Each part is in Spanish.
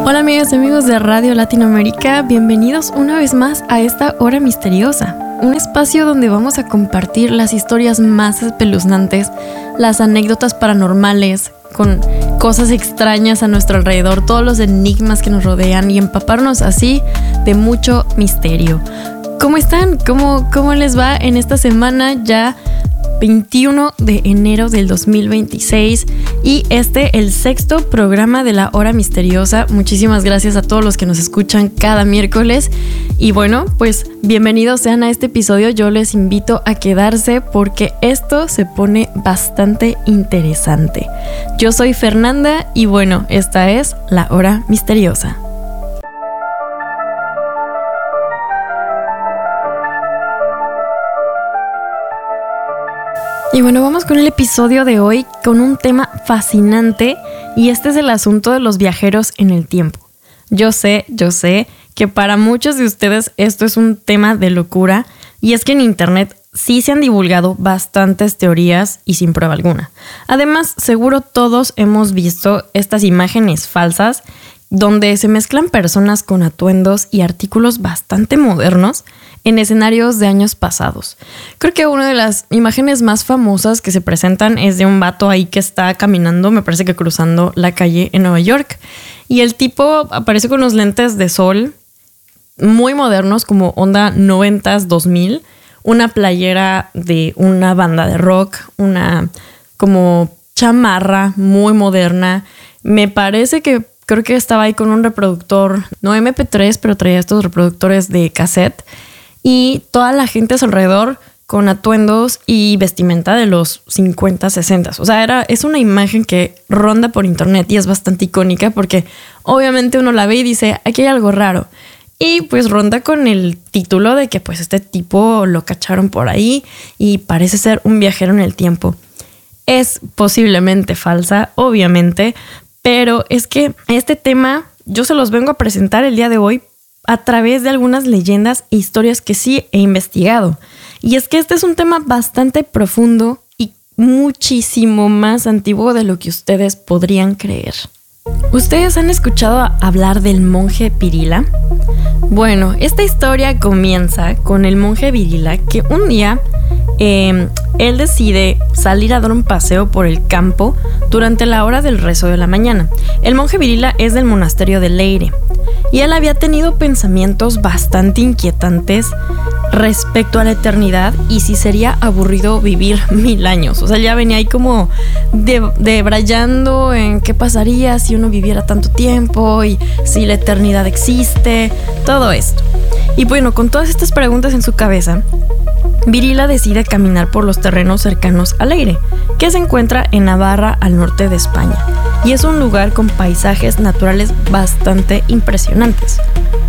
Hola amigas y amigos de Radio Latinoamérica, bienvenidos una vez más a esta Hora Misteriosa, un espacio donde vamos a compartir las historias más espeluznantes, las anécdotas paranormales, con cosas extrañas a nuestro alrededor, todos los enigmas que nos rodean y empaparnos así de mucho misterio. ¿Cómo están? ¿Cómo les va en esta semana ya 21 de enero del 2026 y el 6º programa de la Hora Misteriosa? Muchísimas gracias a todos los que nos escuchan cada miércoles y bueno, pues bienvenidos sean a este episodio. Yo les invito a quedarse porque esto se pone bastante interesante. Yo soy Fernanda y bueno, esta es la Hora Misteriosa. Y bueno, vamos con el episodio de hoy con un tema fascinante y este es el asunto de los viajeros en el tiempo. Yo sé que para muchos de ustedes esto es un tema de locura y es que en internet sí se han divulgado bastantes teorías y sin prueba alguna. Además, seguro todos hemos visto estas imágenes falsas donde se mezclan personas con atuendos y artículos bastante modernos en escenarios de años pasados. Creo que una de las imágenes más famosas que se presentan es de un vato ahí que está caminando, me parece que cruzando la calle en Nueva York, y el tipo aparece con unos lentes de sol muy modernos, como onda 90s, 2000, una playera de una banda de rock, una como chamarra muy moderna. Me parece que creo que estaba ahí con un reproductor, no MP3, pero traía estos reproductores de cassette. Y toda la gente a su alrededor con atuendos y vestimenta de los 50, 60. O sea, es una imagen que ronda por internet y es bastante icónica porque obviamente uno la ve y dice, aquí hay algo raro. Y pues ronda con el título de que pues este tipo lo cacharon por ahí y parece ser un viajero en el tiempo. Es posiblemente falsa, obviamente, pero es que este tema yo se los vengo a presentar el día de hoy a través de algunas leyendas e historias que sí he investigado. Y es que este es un tema bastante profundo y muchísimo más antiguo de lo que ustedes podrían creer. ¿Ustedes han escuchado hablar del monje Virila? Bueno, esta historia comienza con el monje Virila que un día él decide salir a dar un paseo por el campo durante la hora del rezo de la mañana. El monje Virila es del monasterio de Leyre y él había tenido pensamientos bastante inquietantes respecto a la eternidad y si sería aburrido vivir 1000 años. O sea, ya venía ahí como debrayando en qué pasaría si uno viviera tanto tiempo y si la eternidad existe, todo esto. Y bueno, con todas estas preguntas en su cabeza, Virila decide caminar por los terrenos cercanos a Leyre, que se encuentra en Navarra, al norte de España, y es un lugar con paisajes naturales bastante impresionantes.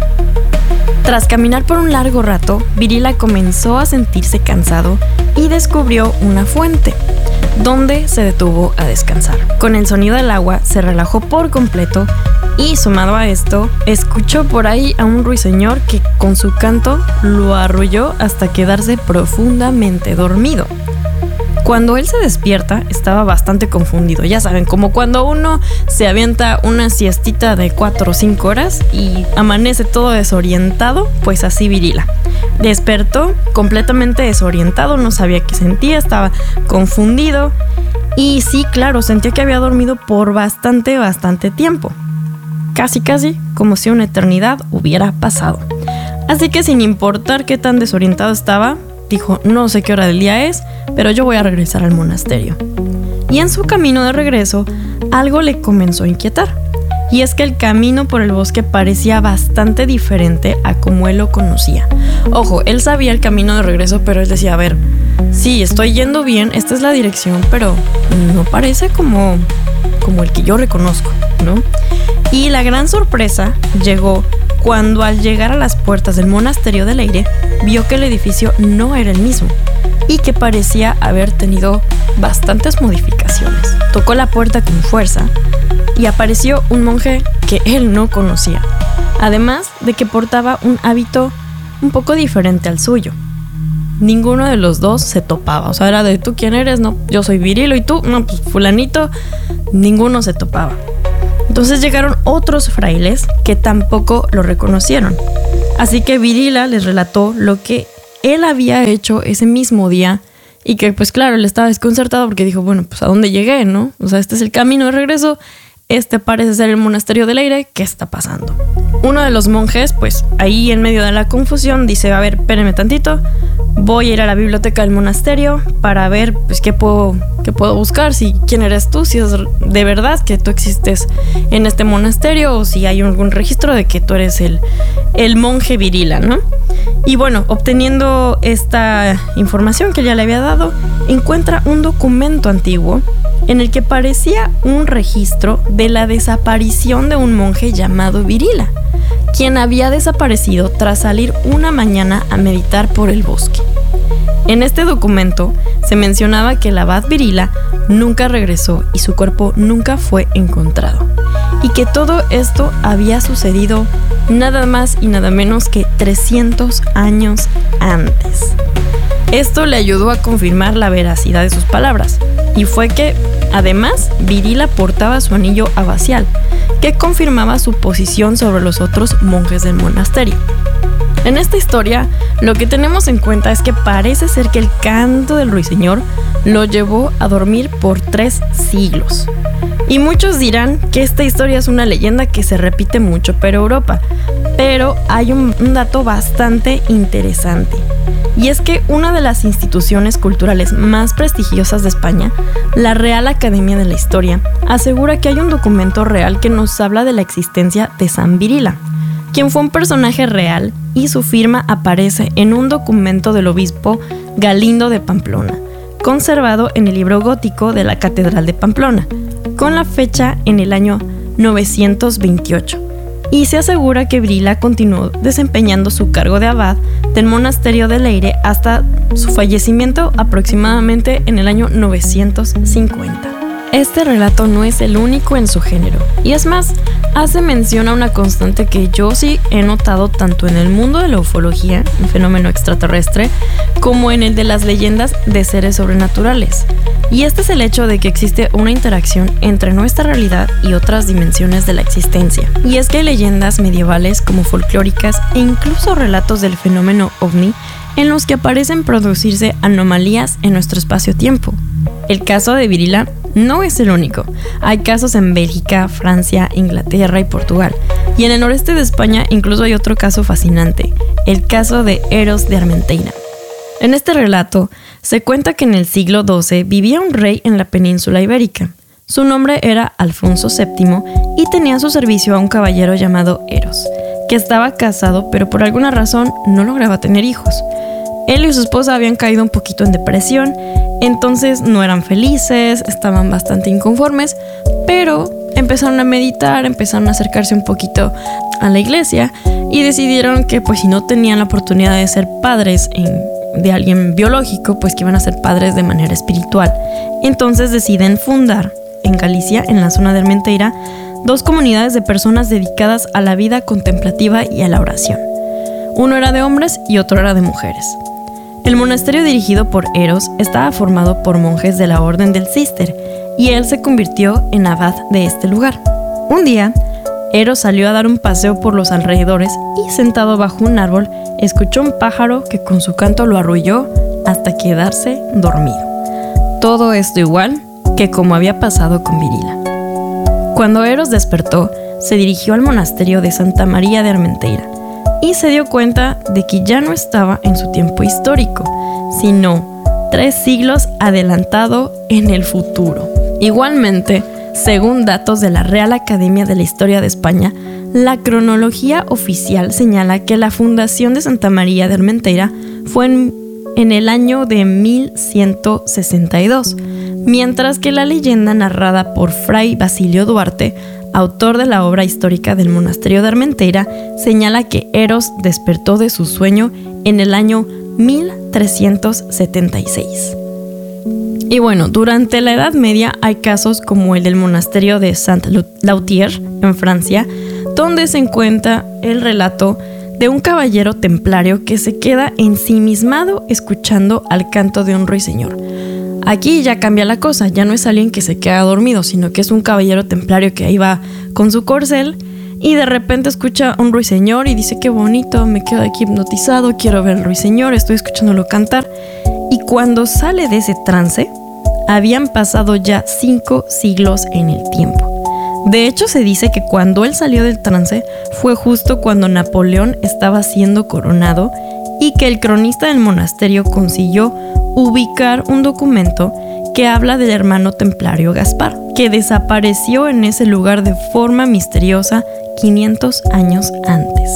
Tras caminar por un largo rato, Virila comenzó a sentirse cansado y descubrió una fuente, donde se detuvo a descansar. Con el sonido del agua se relajó por completo y, sumado a esto, escuchó por ahí a un ruiseñor que con su canto lo arrulló hasta quedarse profundamente dormido. Cuando él se despierta, estaba bastante confundido. Ya saben, como cuando uno se avienta una siestita de 4 o 5 horas y amanece todo desorientado, pues así Virila. Despertó completamente desorientado, no sabía qué sentía, estaba confundido. Y sí, claro, sentía que había dormido por bastante tiempo. Casi como si una eternidad hubiera pasado. Así que sin importar qué tan desorientado estaba, dijo, no sé qué hora del día es, pero yo voy a regresar al monasterio. Y en su camino de regreso, algo le comenzó a inquietar. Y es que el camino por el bosque parecía bastante diferente a como él lo conocía. Ojo, él sabía el camino de regreso, pero él decía, a ver, sí, estoy yendo bien, esta es la dirección, pero no parece como el que yo reconozco, ¿no? Y la gran sorpresa llegó cuando al llegar a las puertas del monasterio de Leyre, vio que el edificio no era el mismo y que parecía haber tenido bastantes modificaciones. Tocó la puerta con fuerza y apareció un monje que él no conocía, además de que portaba un hábito un poco diferente al suyo. Ninguno de los dos se topaba, o sea, era de ¿tú quién eres? No, yo soy Virilo, ¿y tú? No, pues fulanito. Ninguno se topaba. Entonces llegaron otros frailes que tampoco lo reconocieron. Así que Virila les relató lo que él había hecho ese mismo día y que pues claro, él estaba desconcertado porque dijo, bueno, pues ¿a dónde llegué, no? O sea, este es el camino de regreso, este parece ser el monasterio del Leire, ¿qué está pasando? Uno de los monjes, pues ahí en medio de la confusión, dice, a ver, espérenme tantito, voy a ir a la biblioteca del monasterio para ver pues qué puedo buscar, si quién eres tú, si es de verdad que tú existes en este monasterio o si hay algún registro de que tú eres el monje Virila, ¿no? Y bueno, obteniendo esta información que ya le había dado, encuentra un documento antiguo en el que parecía un registro de la desaparición de un monje llamado Virila, quien había desaparecido tras salir una mañana a meditar por el bosque. En este documento se mencionaba que el abad Virila nunca regresó y su cuerpo nunca fue encontrado, y que todo esto había sucedido nada más y nada menos que 300 años antes. Esto le ayudó a confirmar la veracidad de sus palabras, y fue que, además, Virila portaba su anillo abacial, que confirmaba su posición sobre los otros monjes del monasterio. En esta historia, lo que tenemos en cuenta es que parece ser que el canto del ruiseñor lo llevó a dormir por 3 siglos. Y muchos dirán que esta historia es una leyenda que se repite mucho por Europa, pero hay un dato bastante interesante. Y es que una de las instituciones culturales más prestigiosas de España, la Real Academia de la Historia, asegura que hay un documento real que nos habla de la existencia de San Virila, quien fue un personaje real, y su firma aparece en un documento del obispo Galindo de Pamplona, conservado en el libro gótico de la Catedral de Pamplona, con la fecha en el año 928. Y se asegura que Virila continuó desempeñando su cargo de abad del monasterio del Leire hasta su fallecimiento aproximadamente en el año 950. Este relato no es el único en su género, y es más, hace mención a una constante que yo sí he notado tanto en el mundo de la ufología, un fenómeno extraterrestre, como en el de las leyendas de seres sobrenaturales. Y este es el hecho de que existe una interacción entre nuestra realidad y otras dimensiones de la existencia. Y es que hay leyendas medievales como folclóricas e incluso relatos del fenómeno ovni en los que aparecen producirse anomalías en nuestro espacio-tiempo. El caso de Virila no es el único. Hay casos en Bélgica, Francia, Inglaterra y Portugal. Y en el noreste de España incluso hay otro caso fascinante, el caso de Eros de Armenteira. En este relato se cuenta que en el siglo XII vivía un rey en la península ibérica. Su nombre era Alfonso VII y tenía a su servicio a un caballero llamado Eros, que estaba casado pero por alguna razón no lograba tener hijos. Él y su esposa habían caído un poquito en depresión, entonces no eran felices, estaban bastante inconformes, pero empezaron a meditar, empezaron a acercarse un poquito a la iglesia y decidieron que pues si no tenían la oportunidad de ser padres de alguien biológico, pues que iban a ser padres de manera espiritual. Entonces deciden fundar en Galicia, en la zona de Armenteira, 2 comunidades de personas dedicadas a la vida contemplativa y a la oración. Uno era de hombres y otro era de mujeres. El monasterio dirigido por Eros estaba formado por monjes de la orden del Císter y él se convirtió en abad de este lugar. Un día, Eros salió a dar un paseo por los alrededores y sentado bajo un árbol escuchó un pájaro que con su canto lo arrulló hasta quedarse dormido. Todo esto igual que como había pasado con Virila. Cuando Eros despertó, se dirigió al monasterio de Santa María de Armenteira y se dio cuenta de que ya no estaba en su tiempo histórico, sino 3 siglos adelantado en el futuro. Igualmente, según datos de la Real Academia de la Historia de España, la cronología oficial señala que la fundación de Santa María de Armenteira fue en el año de 1162, mientras que la leyenda narrada por Fray Basilio Duarte, autor de la obra histórica del monasterio de Armenteira, señala que Eros despertó de su sueño en el año 1376. Y bueno, durante la Edad Media hay casos como el del monasterio de Saint-Lautier en Francia, donde se encuentra el relato de un caballero templario que se queda ensimismado escuchando al canto de un ruiseñor. Aquí ya cambia la cosa, ya no es alguien que se queda dormido, sino que es un caballero templario que ahí va con su corcel y de repente escucha un ruiseñor y dice: qué bonito, me quedo aquí hipnotizado, quiero ver el ruiseñor, estoy escuchándolo cantar. Y cuando sale de ese trance, habían pasado ya 5 siglos en el tiempo. De hecho, se dice que cuando él salió del trance fue justo cuando Napoleón estaba siendo coronado y que el cronista del monasterio consiguió ubicar un documento que habla del hermano templario Gaspar, que desapareció en ese lugar de forma misteriosa 500 años antes.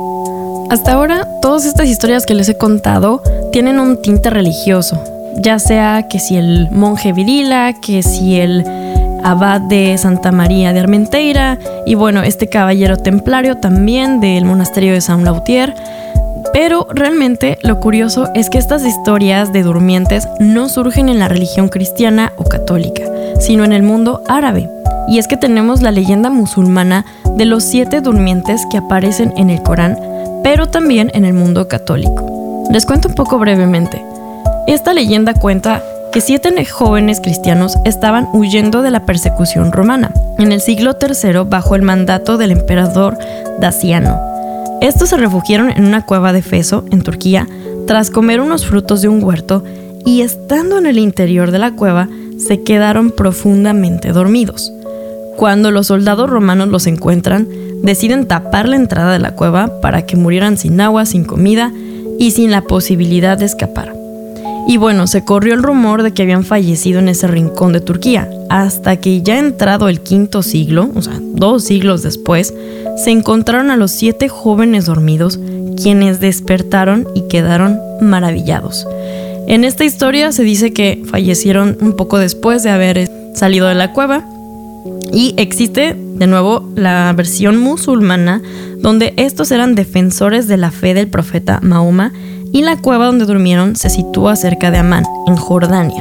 Hasta ahora, todas estas historias que les he contado tienen un tinte religioso, ya sea que si el monje Virila, que si el abad de Santa María de Armenteira, y bueno, este caballero templario también del monasterio de San Lautier. Pero realmente lo curioso es que estas historias de durmientes no surgen en la religión cristiana o católica, sino en el mundo árabe. Y es que tenemos la leyenda musulmana de los 7 durmientes que aparecen en el Corán, pero también en el mundo católico. Les cuento un poco brevemente. Esta leyenda cuenta que 7 jóvenes cristianos estaban huyendo de la persecución romana en el siglo III bajo el mandato del emperador Daciano. Estos se refugiaron en una cueva de Feso, en Turquía, tras comer unos frutos de un huerto y estando en el interior de la cueva, se quedaron profundamente dormidos. Cuando los soldados romanos los encuentran, deciden tapar la entrada de la cueva para que murieran sin agua, sin comida y sin la posibilidad de escapar. Y bueno, se corrió el rumor de que habían fallecido en ese rincón de Turquía, hasta que ya entrado el V siglo, o sea, 2 siglos después, se encontraron a los 7 jóvenes dormidos, quienes despertaron y quedaron maravillados. En esta historia se dice que fallecieron un poco después de haber salido de la cueva, y existe de nuevo la versión musulmana, donde estos eran defensores de la fe del profeta Mahoma, y la cueva donde durmieron se sitúa cerca de Amán, en Jordania.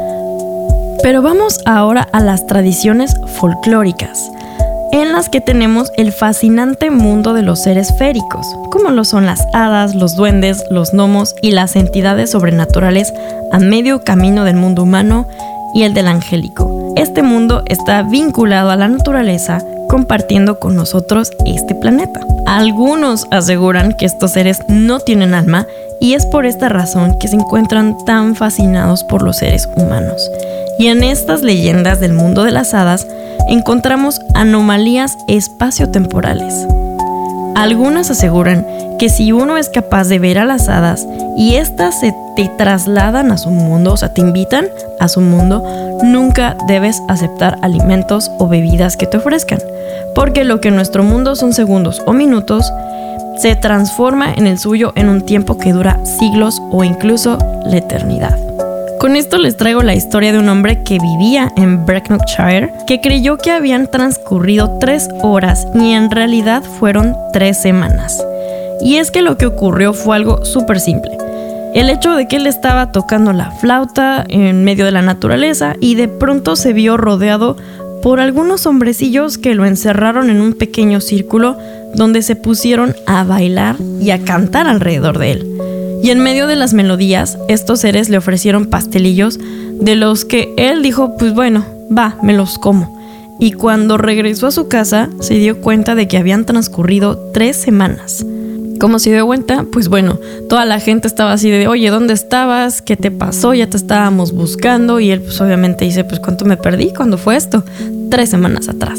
Pero vamos ahora a las tradiciones folclóricas, en las que tenemos el fascinante mundo de los seres féricos, como lo son las hadas, los duendes, los gnomos y las entidades sobrenaturales a medio camino del mundo humano y el del angélico. Este mundo está vinculado a la naturaleza, compartiendo con nosotros este planeta. Algunos aseguran que estos seres no tienen alma y es por esta razón que se encuentran tan fascinados por los seres humanos. Y en estas leyendas del mundo de las hadas encontramos anomalías espaciotemporales. Algunas aseguran que si uno es capaz de ver a las hadas y éstas te trasladan a su mundo, o sea, te invitan a su mundo, nunca debes aceptar alimentos o bebidas que te ofrezcan, porque lo que en nuestro mundo son segundos o minutos, se transforma en el suyo en un tiempo que dura siglos o incluso la eternidad. Con esto les traigo la historia de un hombre que vivía en Brecknockshire, que creyó que habían transcurrido 3 horas y en realidad fueron 3 semanas. Y es que lo que ocurrió fue algo súper simple. El hecho de que él estaba tocando la flauta en medio de la naturaleza y de pronto se vio rodeado por algunos hombrecillos que lo encerraron en un pequeño círculo donde se pusieron a bailar y a cantar alrededor de él. Y en medio de las melodías, estos seres le ofrecieron pastelillos de los que él dijo, pues bueno, va, me los como. Y cuando regresó a su casa, se dio cuenta de que habían transcurrido 3 semanas. ¿Cómo se dio cuenta? Pues bueno, toda la gente estaba así de, oye, ¿dónde estabas? ¿Qué te pasó? Ya te estábamos buscando. Y él pues obviamente dice, pues ¿cuánto me perdí? ¿Cuándo fue esto? 3 semanas atrás.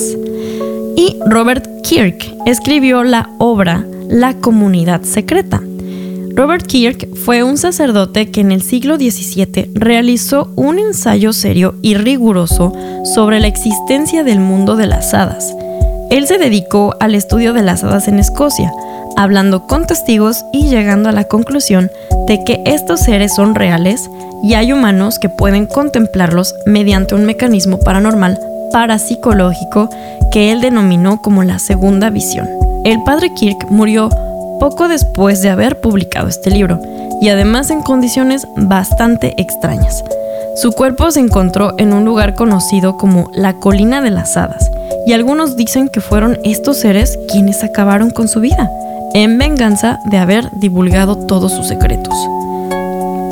Y Robert Kirk escribió la obra La Comunidad Secreta. Robert Kirk fue un sacerdote que en el siglo XVII realizó un ensayo serio y riguroso sobre la existencia del mundo de las hadas. Él se dedicó al estudio de las hadas en Escocia, hablando con testigos y llegando a la conclusión de que estos seres son reales y hay humanos que pueden contemplarlos mediante un mecanismo paranormal parapsicológico que él denominó como la segunda visión. El padre Kirk murió poco después de haber publicado este libro, y además en condiciones bastante extrañas. Su cuerpo se encontró en un lugar conocido como la Colina de las Hadas, y algunos dicen que fueron estos seres quienes acabaron con su vida, en venganza de haber divulgado todos sus secretos.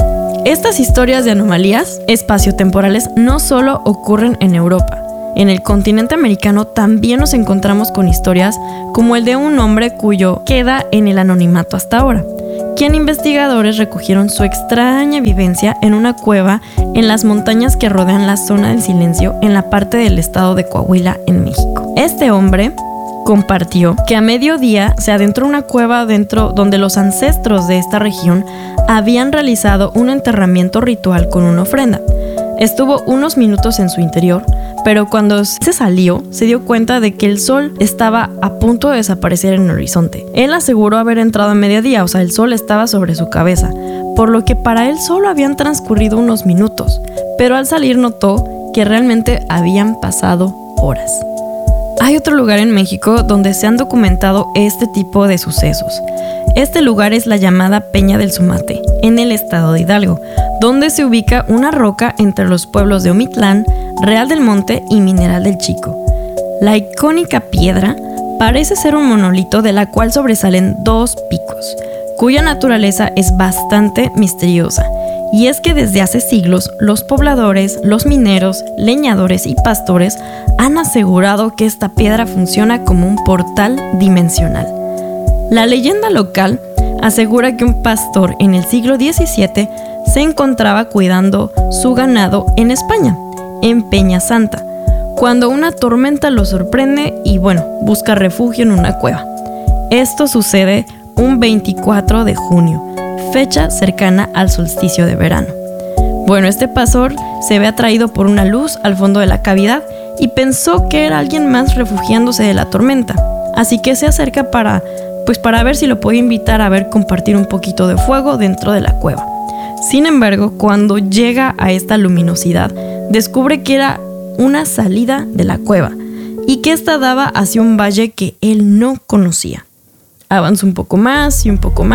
Estas historias de anomalías espaciotemporales no solo ocurren en Europa. En el continente americano también nos encontramos con historias como el de un hombre cuyo queda en el anonimato hasta ahora, quien investigadores recogieron su extraña vivencia en una cueva en las montañas que rodean la zona del silencio en la parte del estado de Coahuila, en México. Este hombre compartió que a mediodía se adentró una cueva donde los ancestros de esta región habían realizado un enterramiento ritual con una ofrenda. Estuvo unos minutos en su interior, pero cuando se salió, se dio cuenta de que el sol estaba a punto de desaparecer en el horizonte. Él aseguró haber entrado a mediodía, o sea, el sol estaba sobre su cabeza, por lo que para él solo habían transcurrido unos minutos, pero al salir notó que realmente habían pasado horas. Hay otro lugar en México donde se han documentado este tipo de sucesos. Este lugar es la llamada Peña del Zumate, en el estado de Hidalgo, donde se ubica una roca entre los pueblos de Omitlán, Real del Monte y Mineral del Chico. La icónica piedra parece ser un monolito de la cual sobresalen 2 picos, cuya naturaleza es bastante misteriosa. Y es que desde hace siglos, los pobladores, los mineros, leñadores y pastores han asegurado que esta piedra funciona como un portal dimensional. La leyenda local asegura que un pastor en el siglo XVII se encontraba cuidando su ganado en España, en Peña Santa, cuando una tormenta lo sorprende y busca refugio en una cueva. Esto sucede un 24 de junio, fecha cercana al solsticio de verano. Este pastor se ve atraído por una luz al fondo de la cavidad y pensó que era alguien más refugiándose de la tormenta, así que se acerca para ver si lo puede invitar a compartir un poquito de fuego dentro de la cueva. Sin embargo, cuando llega a esta luminosidad, descubre que era una salida de la cueva y que esta daba hacia un valle que él no conocía. Avanzó un poco más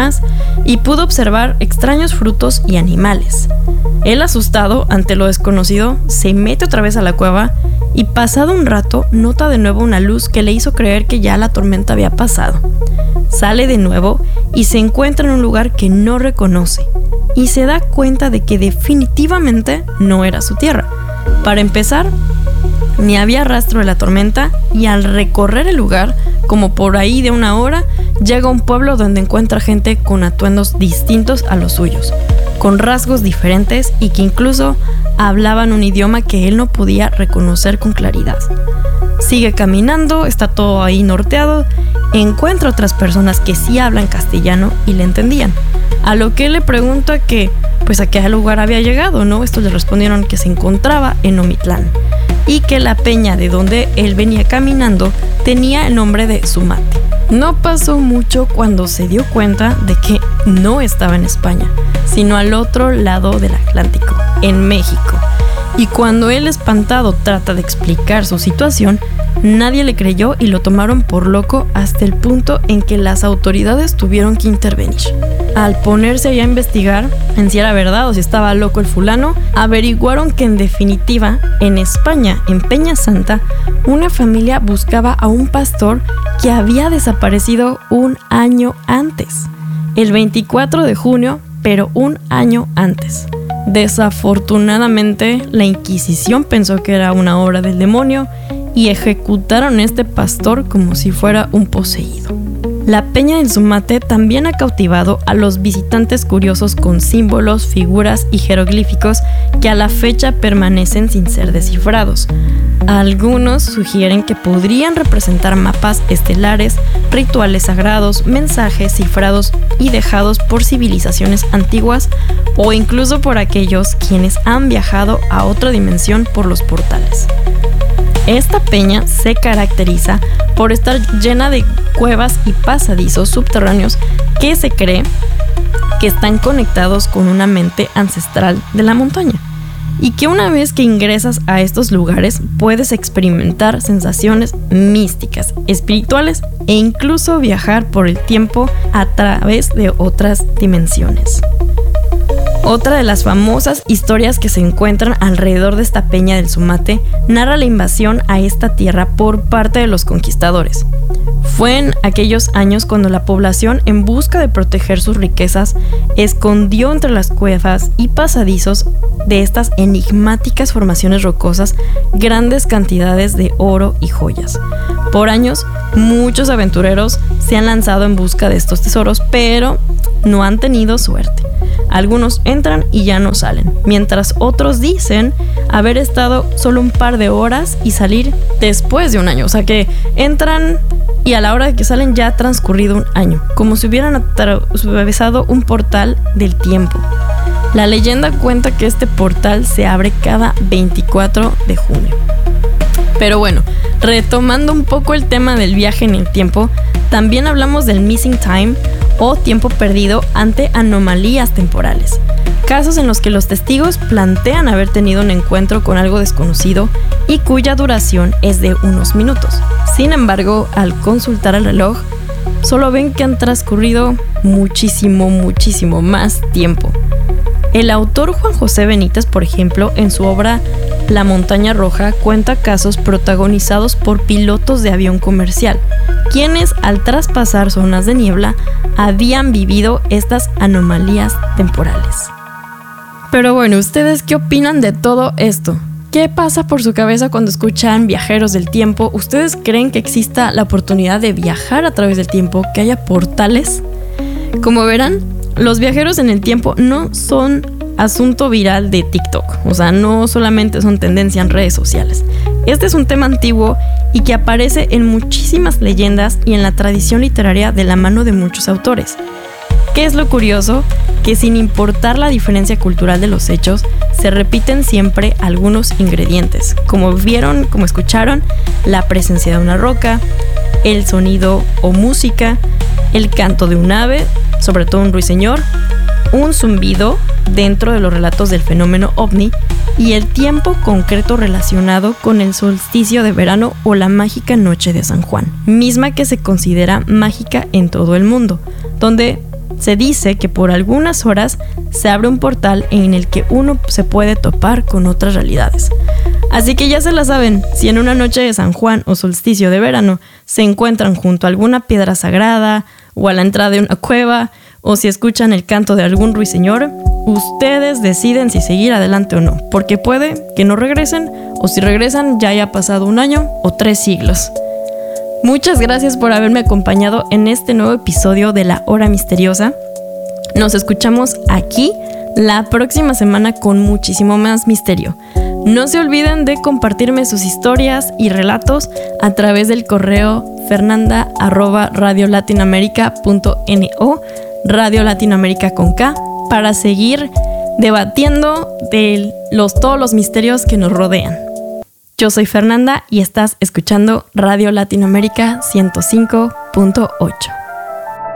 y pudo observar extraños frutos y animales. Él, asustado ante lo desconocido, se mete otra vez a la cueva y pasado un rato nota de nuevo una luz que le hizo creer que ya la tormenta había pasado. Sale de nuevo y se encuentra en un lugar que no reconoce y se da cuenta de que definitivamente no era su tierra. Para empezar, ni había rastro de la tormenta y al recorrer el lugar, como por ahí de una hora, llega a un pueblo donde encuentra gente con atuendos distintos a los suyos, con rasgos diferentes y que incluso hablaban un idioma que él no podía reconocer con claridad. Sigue caminando, está todo ahí norteado, encuentra otras personas que sí hablan castellano y le entendían, a lo que él le pregunta a qué lugar había llegado, ¿no? Estos le respondieron que se encontraba en Omitlán y que la peña de donde él venía caminando tenía el nombre de Zumate. No pasó mucho cuando se dio cuenta de que no estaba en España, sino al otro lado del Atlántico, en México. Y cuando él, espantado, trata de explicar su situación, nadie le creyó y lo tomaron por loco hasta el punto en que las autoridades tuvieron que intervenir. Al ponerse ya a investigar en si era verdad o si estaba loco el fulano, averiguaron que en definitiva, en España, en Peña Santa, una familia buscaba a un pastor que había desaparecido un año antes, el 24 de junio, pero un año antes. Desafortunadamente, la Inquisición pensó que era una obra del demonio y ejecutaron a este pastor como si fuera un poseído. La Peña del Zumate también ha cautivado a los visitantes curiosos con símbolos, figuras y jeroglíficos que a la fecha permanecen sin ser descifrados. Algunos sugieren que podrían representar mapas estelares, rituales sagrados, mensajes cifrados y dejados por civilizaciones antiguas o incluso por aquellos quienes han viajado a otra dimensión por los portales. Esta peña se caracteriza por estar llena de cuevas y pasadizos subterráneos que se cree que están conectados con una mente ancestral de la montaña y que una vez que ingresas a estos lugares puedes experimentar sensaciones místicas, espirituales e incluso viajar por el tiempo a través de otras dimensiones. Otra de las famosas historias que se encuentran alrededor de esta Peña del Zumate narra la invasión a esta tierra por parte de los conquistadores. Fue en aquellos años cuando la población, en busca de proteger sus riquezas, escondió entre las cuevas y pasadizos de estas enigmáticas formaciones rocosas grandes cantidades de oro y joyas. Por años, muchos aventureros se han lanzado en busca de estos tesoros, pero no han tenido suerte. Algunos entran y ya no salen, mientras otros dicen haber estado solo un par de horas y salir después de un año. O sea que entran y a la hora de que salen ya ha transcurrido un año, como si hubieran atravesado un portal del tiempo. La leyenda cuenta que este portal se abre cada 24 de junio. Pero bueno, retomando un poco el tema del viaje en el tiempo, también hablamos del missing time o tiempo perdido ante anomalías temporales. Casos en los que los testigos plantean haber tenido un encuentro con algo desconocido y cuya duración es de unos minutos. Sin embargo, al consultar el reloj, solo ven que han transcurrido muchísimo más tiempo. El autor Juan José Benítez, por ejemplo, en su obra La Montaña Roja, cuenta casos protagonizados por pilotos de avión comercial, quienes al traspasar zonas de niebla habían vivido estas anomalías temporales. Pero bueno, ¿ustedes qué opinan de todo esto? ¿Qué pasa por su cabeza cuando escuchan viajeros del tiempo? ¿Ustedes creen que exista la oportunidad de viajar a través del tiempo, que haya portales? Como verán, los viajeros en el tiempo no son asunto viral de TikTok, o sea, no solamente son tendencia en redes sociales. Este es un tema antiguo y que aparece en muchísimas leyendas y en la tradición literaria de la mano de muchos autores. ¿Qué es lo curioso? Que sin importar la diferencia cultural de los hechos, se repiten siempre algunos ingredientes, como vieron, como escucharon, la presencia de una roca, el sonido o música, el canto de un ave, sobre todo un ruiseñor, un zumbido dentro de los relatos del fenómeno ovni y el tiempo concreto relacionado con el solsticio de verano o la mágica noche de San Juan, misma que se considera mágica en todo el mundo, donde se dice que por algunas horas se abre un portal en el que uno se puede topar con otras realidades. Así que ya se la saben, si en una noche de San Juan o solsticio de verano se encuentran junto a alguna piedra sagrada o a la entrada de una cueva, o si escuchan el canto de algún ruiseñor, ustedes deciden si seguir adelante o no, porque puede que no regresen, o si regresan ya haya pasado un año o 3 siglos. Muchas gracias por haberme acompañado en este nuevo episodio de La Hora Misteriosa. Nos escuchamos aquí la próxima semana con muchísimo más misterio. No se olviden de compartirme sus historias y relatos a través del correo fernanda@radiolatinamerica.no, Radio Latinoamérica con K, para seguir debatiendo de todos los misterios que nos rodean. Yo soy Fernanda y estás escuchando Radio Latinoamérica 105.8.